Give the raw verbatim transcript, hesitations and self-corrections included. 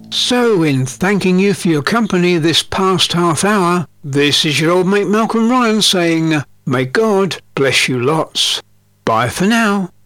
So, in thanking you for your company this past half hour, this is your old mate Malcolm Ryan saying, may God bless you lots. Bye for now.